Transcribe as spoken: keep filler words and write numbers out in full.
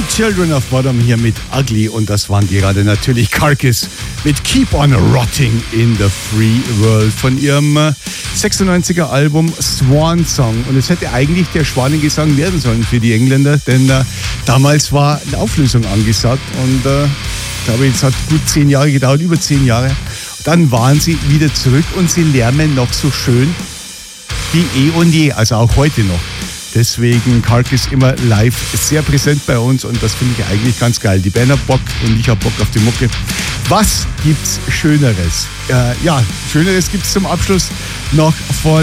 Children of Bodom hier mit Ugly und das waren gerade natürlich Carcass mit Keep on Rotting in the Free World von ihrem äh, sechsundneunziger Album Swan Song. Und es hätte eigentlich der Schwanengesang werden sollen für die Engländer, denn äh, damals war eine Auflösung angesagt und äh, ich glaube, es hat gut zehn Jahre gedauert, über zehn Jahre. Dann waren sie wieder zurück und sie lärmen noch so schön wie eh und je, also auch heute noch. Deswegen Carcass immer live sehr präsent bei uns und das finde ich eigentlich ganz geil. Die Band hat Bock und ich habe Bock auf die Mucke. Was gibt's Schöneres? Äh, ja, Schöneres gibt's zum Abschluss noch von